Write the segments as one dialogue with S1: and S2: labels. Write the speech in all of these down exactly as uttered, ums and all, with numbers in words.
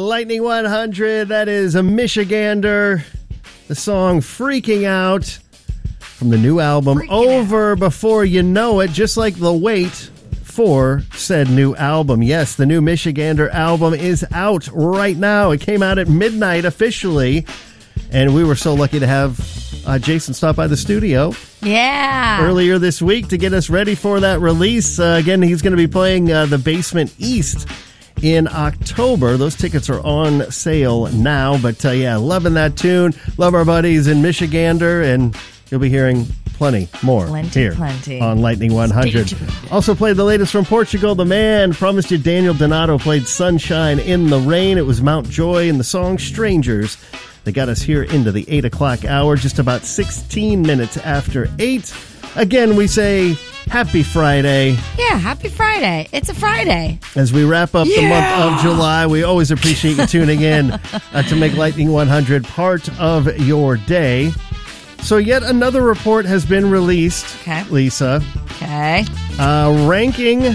S1: Lightning one hundred. That is a Michigander. The song Freaking Out from the new album
S2: Freaking
S1: Over
S2: Out.
S1: Before You Know It, just like the wait for said new album. Yes, the new Michigander album is out right now. It came out at midnight officially, and we were so lucky to have uh, Jason stop by the studio
S2: Yeah.
S1: earlier this week to get us ready for that release. Uh, again, he's going to be playing uh, the Basement East in October. Those tickets are on sale now, but uh, yeah, loving that tune. Love our buddies in Michigander, and you'll be hearing plenty more
S2: Plenty,
S1: here
S2: plenty.
S1: on Lightning one hundred.
S2: Stay tuned.
S1: Also played the latest from Portugal. The man promised you Daniel Donato played Sunshine in the Rain. It was Mount Joy and the song Strangers. They got us here into the eight o'clock hour, just about sixteen minutes after eight. Again, we say happy Friday.
S2: Yeah, happy Friday. It's a Friday.
S1: As we wrap up the
S2: Yeah.
S1: month of July, we always appreciate you tuning in uh, to make Lightning one hundred part of your day. So yet another report has been released,
S2: Okay.
S1: Lisa,
S2: Okay.
S1: uh, ranking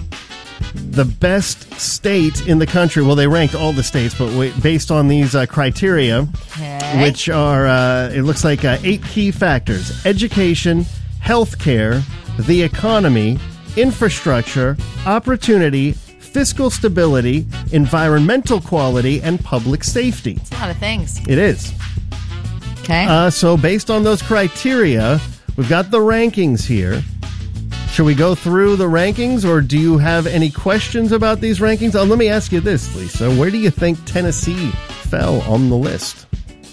S1: the best state in the country. Well, they ranked all the states, but wait, based on these uh, criteria,
S2: Okay.
S1: which are, uh, it looks like uh, eight key factors: education, healthcare, the economy, infrastructure, opportunity, fiscal stability, environmental quality, and public safety.
S2: It's a lot of things.
S1: It is.
S2: Okay.
S1: Uh, so based on those criteria, we've got the rankings here. Should we go through the rankings, or do you have any questions about these rankings? Oh, let me ask you this, Lisa. Where do you think Tennessee fell on the list?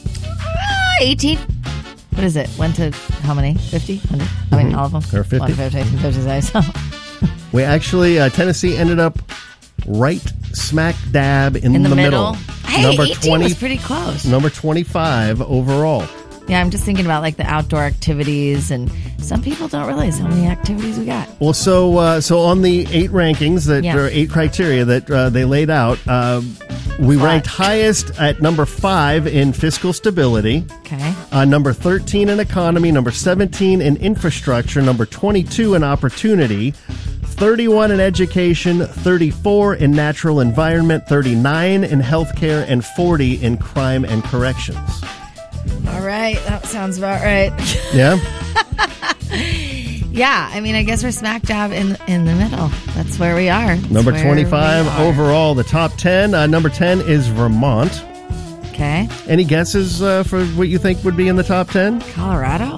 S2: Ah, eighteen. What is it? Went to how many? fifty? one hundred? I mean, all of them?
S1: Or fifty.
S2: one fifty, fifty, fifty,
S1: We actually, uh, Tennessee ended up right smack dab in,
S2: In the,
S1: the
S2: middle. Hey,
S1: number
S2: eighteen
S1: twenty,
S2: was pretty close.
S1: number twenty-five overall.
S2: Yeah, I'm just thinking about like the outdoor activities, and some people don't realize how many activities we got.
S1: Well, so uh, so on the eight rankings that
S2: Yeah.
S1: there are eight criteria that uh, they laid out, uh, we
S2: What?
S1: ranked highest at number five in fiscal stability,
S2: Okay.
S1: uh, number thirteen in economy, number seventeen in infrastructure, number twenty-two in opportunity, thirty-one in education, thirty-four in natural environment, thirty-nine in healthcare, and forty in crime and corrections.
S2: All right. That sounds about right.
S1: Yeah?
S2: Yeah. I mean, I guess we're smack dab in in the middle. That's where we are. That's
S1: Number
S2: where
S1: twenty-five
S2: we are.
S1: overall, the top ten. Uh, number ten is Vermont.
S2: Okay.
S1: Any guesses uh, for what you think would be in the top ten?
S2: Colorado?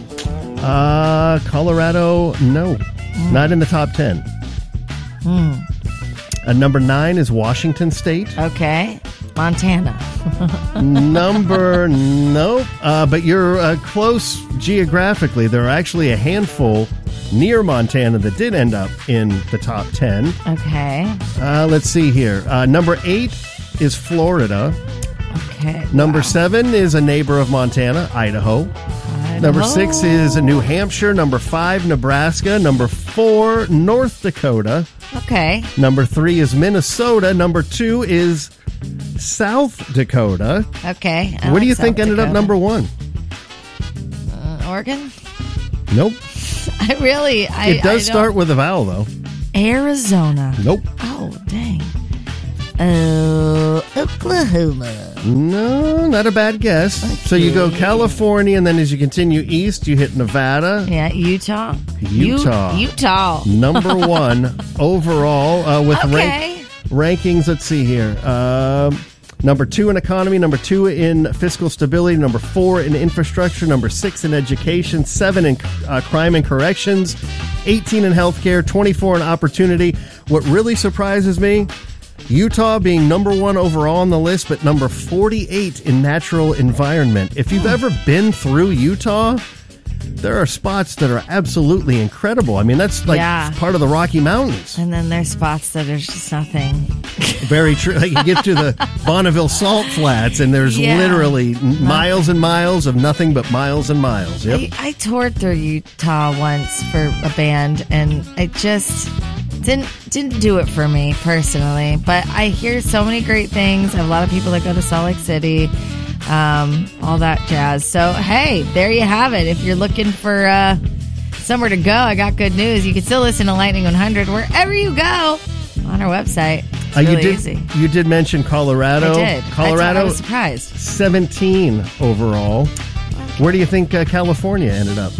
S1: Uh, Colorado, no. Not in the top ten.
S2: Hmm.
S1: Uh, number nine is Washington State.
S2: Okay. Montana.
S1: Number, nope. Uh, but you're uh, close geographically. There are actually a handful near Montana that did end up in the top ten.
S2: Okay.
S1: Uh, let's see here. Uh, number eight is Florida.
S2: Okay.
S1: Number
S2: Wow.
S1: seven is a neighbor of Montana, Idaho. Number
S2: Idaho.
S1: six is New Hampshire. Number five, Nebraska. Number four, North Dakota.
S2: Okay.
S1: Number three is Minnesota. Number two is South Dakota.
S2: Okay. I
S1: what do
S2: like
S1: you think
S2: South
S1: ended up
S2: Dakota.
S1: number one?
S2: Uh, Oregon?
S1: Nope.
S2: I really. I,
S1: It does
S2: I
S1: start
S2: don't-
S1: with a vowel, though.
S2: Arizona.
S1: Nope.
S2: Oh, dang. Oh, Oklahoma.
S1: No, not a bad guess. So you go
S2: Okay.
S1: California, and then as you continue east, you hit Nevada.
S2: Yeah, Utah.
S1: Utah.
S2: U- Utah.
S1: Number one overall uh, with rank-
S2: Okay.
S1: rankings. Let's see here. Um, number two in economy, number two in fiscal stability, number four in infrastructure, number six in education, seven in uh, crime and corrections, eighteen in healthcare, twenty-four in opportunity. What really surprises me, Utah being number one overall on the list, but number forty-eight in natural environment. If you've ever been through Utah, there are spots that are absolutely incredible. I mean, that's like
S2: Yeah.
S1: part of the Rocky Mountains.
S2: And then there's spots that are just nothing.
S1: Very true. Like you get to the Bonneville Salt Flats, and there's
S2: Yeah.
S1: literally miles and miles of nothing but miles and miles. Yep.
S2: I, I toured through Utah once for a band, and I just didn't didn't do it for me personally. But I hear so many great things. I have a lot of people that go to Salt Lake City, um, all that jazz. So hey, there you have it. If you're looking for uh, somewhere to go, I got good news. You can still listen to Lightning one hundred wherever you go on our website. It's
S1: Uh,
S2: really
S1: you did,
S2: easy.
S1: You did mention Colorado.
S2: I did.
S1: Colorado.
S2: I, I was surprised.
S1: seventeen overall. Where do you think uh, California ended up?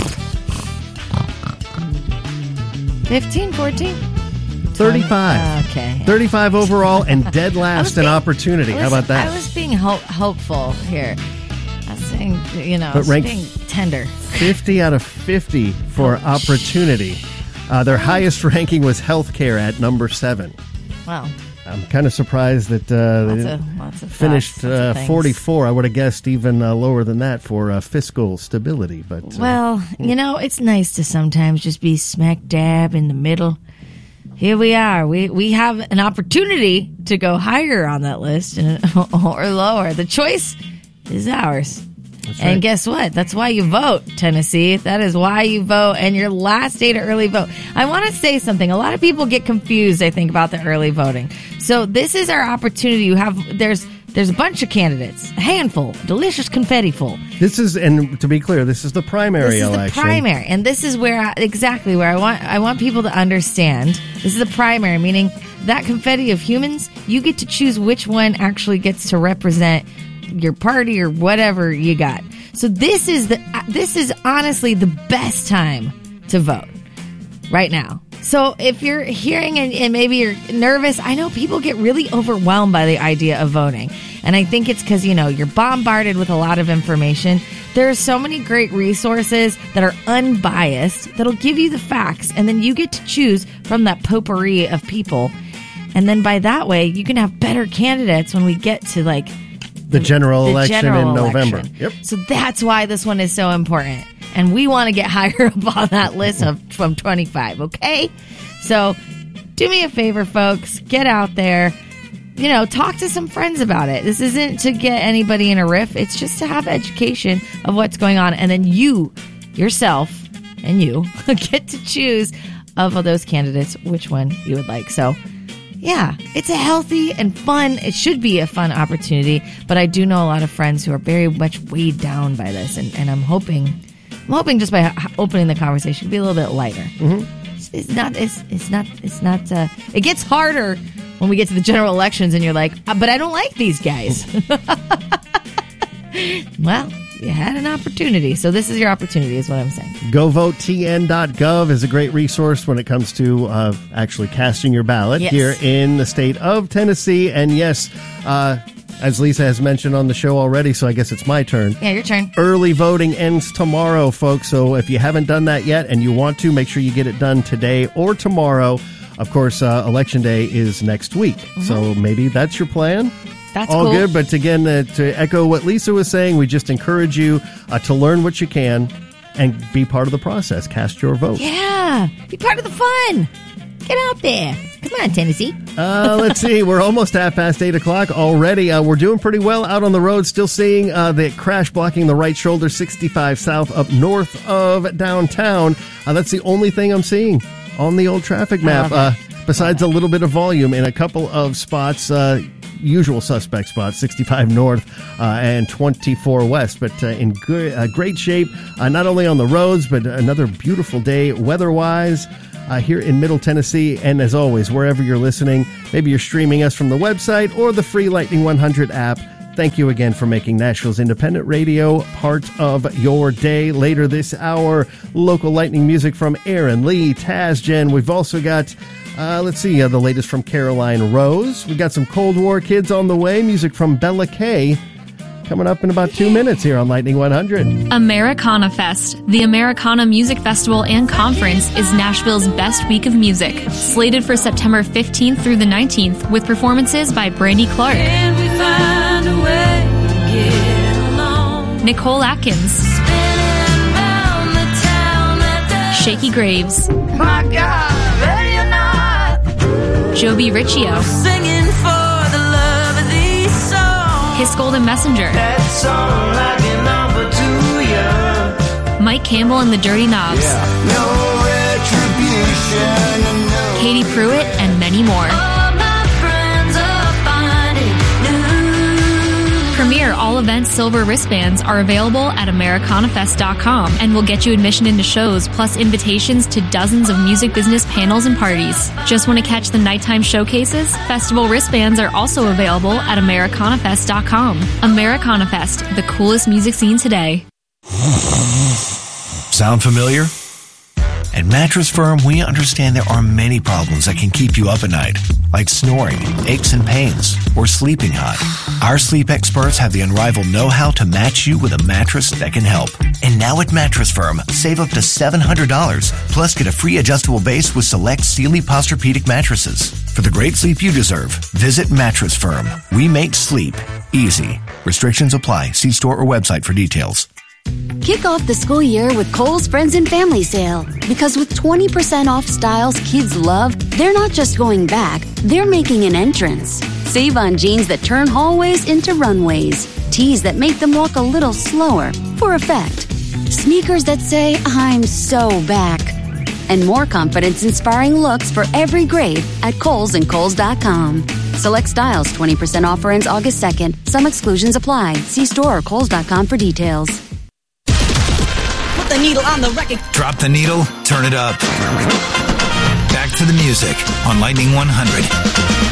S2: fifteen, fourteen?
S1: thirty-five.
S2: Okay.
S1: thirty-five overall and dead last in
S2: being-
S1: opportunity.
S2: was,
S1: How about that?
S2: I was being ho- hopeful here. I was saying, you know, I
S1: But
S2: was
S1: ranked-
S2: being tender.
S1: fifty out of fifty for
S2: Oh,
S1: opportunity. Uh, their highest ranking was healthcare at number seven.
S2: Wow.
S1: I'm kind of surprised that uh, they
S2: Lots
S1: didn't-
S2: of, lots of
S1: finished
S2: thoughts, lots of
S1: uh,
S2: things.
S1: forty-four. I would have guessed even uh, lower than that for uh, fiscal stability. But uh,
S2: Well, you know, it's nice to sometimes just be smack dab in the middle. Here we are. We we have an opportunity to go higher on that list and, or lower. The choice is ours.
S1: That's
S2: And
S1: right.
S2: guess what? That's why you vote, Tennessee. That is why you vote, and your last day to early vote. I want to say something. A lot of people get confused, I think, about the early voting. So this is our opportunity. You have there's there's a bunch of candidates, a handful, delicious confetti full.
S1: this is, and to be clear, this is the primary
S2: This is
S1: election.
S2: the primary, and this is where I, exactly where I want I want people to understand. This is the primary, meaning that confetti of humans, you get to choose which one actually gets to represent your party or whatever you got. So this is the this is honestly the best time to vote right now. So if you're hearing and, and maybe you're nervous, I know people get really overwhelmed by the idea of voting. And I think it's because, you know, you're bombarded with a lot of information. There are so many great resources that are unbiased that'll give you the facts. And then you get to choose from that potpourri of people. And then by that way, you can have better candidates when we get to like
S1: The general
S2: the
S1: election
S2: general
S1: in
S2: election.
S1: November. Yep.
S2: So that's why this one is so important. And we want to get higher up on that list of from twenty-five, okay? So do me a favor, folks. Get out there. You know, talk to some friends about it. This isn't to get anybody in a riff. It's just to have education of what's going on. And then you, yourself, and you get to choose of those candidates which one you would like. So yeah, it's a healthy and fun, it should be a fun opportunity, but I do know a lot of friends who are very much weighed down by this, and, and I'm hoping, I'm hoping just by h- opening the conversation to be a little bit lighter. Mm-hmm. It's, it's not, it's, it's not, it's not, uh, it gets harder when we get to the general elections and you're like, uh, but I don't like these guys. Well, you had an opportunity, so this is your opportunity is what I'm saying.
S1: go vote T N dot gov is a great resource when it comes to uh, actually casting your ballot
S2: Yes.
S1: here in the state of Tennessee. And yes, uh, as Lisa has mentioned on the show already, so I guess it's my turn.
S2: Yeah, your turn.
S1: Early voting ends tomorrow, folks. So if you haven't done that yet and you want to, make sure you get it done today or tomorrow. Of course, uh, Election Day is next week.
S2: Mm-hmm.
S1: So maybe that's your plan.
S2: That's
S1: All
S2: cool.
S1: good. But again, uh, to echo what Lisa was saying, we just encourage you uh, to learn what you can and be part of the process. Cast your vote.
S2: Yeah, be part of the fun. Get out there. Come on, Tennessee.
S1: Uh, let's see. We're almost half past eight o'clock already. Uh, we're doing pretty well out on the road. Still seeing uh, the crash blocking the right shoulder, sixty-five south up north of downtown. Uh, that's the only thing I'm seeing on the old traffic map.
S2: love
S1: Uh, besides a little bit of volume in a couple of spots, uh, usual suspect spots, sixty-five north uh, and twenty-four west, but uh, in good, uh, great shape, uh, not only on the roads, but another beautiful day weather-wise. Uh, here in Middle Tennessee, and as always, wherever you're listening, maybe you're streaming us from the website or the free Lightning one hundred app. Thank you again for making Nashville's independent radio part of your day. Later this hour, local lightning music from Aaron Lee, Taz Jen. We've also got, uh, let's see, uh, the latest from Caroline Rose. We've got some Cold War kids on the way, music from Bella Kay. Coming up in about two minutes here on Lightning one hundred.
S3: Americana Fest. The Americana Music Festival and Conference is Nashville's best week of music. Slated for September fifteenth through the nineteenth with performances by Brandy Clark,
S4: Can we find a way to get along?
S3: Nicole Atkins,
S4: Spinning round the town at the
S3: Shaky Graves,
S4: My God, ready or not,
S3: Joby Riccio,
S4: singing for the love of these songs.
S3: His Golden Messenger,
S4: That song like a number two, yeah.
S3: Mike Campbell and the Dirty Knobs,
S4: No retribution, no.
S3: Katie Pruitt, and many more.
S4: All my friends are finding new.
S3: Premiere all event silver wristbands are available at Americana Fest dot com and will get you admission into shows plus invitations to dozens of music business panels and parties. Just want to catch the nighttime showcases? Festival wristbands are also available at Americana Fest dot com. Americana Fest, the coolest music scene today.
S5: Sound familiar? At Mattress Firm, we understand there are many problems that can keep you up at night, like snoring, aches and pains, or sleeping hot. Our sleep experts have the unrivaled know-how to match you with a mattress that can help. And now at Mattress Firm, save up to seven hundred dollars, plus get a free adjustable base with select Sealy Posturepedic mattresses. For the great sleep you deserve, visit Mattress Firm. We make sleep easy. Restrictions apply. See store or website for details.
S6: Kick off the school year with Kohl's Friends and Family Sale. Because with twenty percent off styles kids love, they're not just going back, they're making an entrance. Save on jeans that turn hallways into runways. Tees that make them walk a little slower, for effect. Sneakers that say, I'm so back. And more confidence-inspiring looks for every grade at Kohl's and Kohl's dot com. Select styles, twenty percent offer ends August second. Some exclusions apply. See store or Kohl's dot com for details.
S7: The needle on the record.
S8: Drop the needle, turn it up. Back to the music on Lightning one hundred.